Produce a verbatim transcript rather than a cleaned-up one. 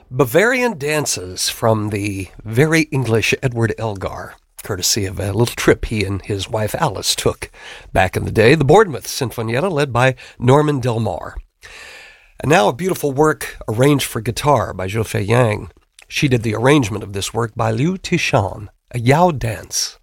Bavarian Dances from the very English Edward Elgar, courtesy of a little trip he and his wife Alice took back in the day. The Bournemouth Sinfonietta, led by Norman Delmar. And now a beautiful work arranged for guitar by Zhou Fei Yang. She did the arrangement of this work by Liu Tishan, a Yao dance.